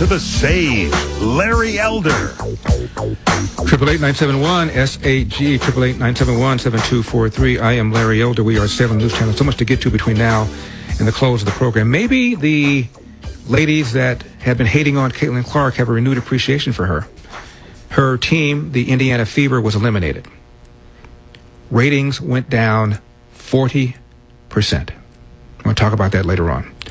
to the sage, Larry Elder. 888-971-SAG, 888-971-7243. I am Larry Elder. We are Salem News Channel. So much to get to between now and the close of the program. Maybe the ladies that have been hating on Caitlin Clark have a renewed appreciation for her. Her team, the Indiana Fever, was eliminated. Ratings went down 40%. I'm going to talk about that later on.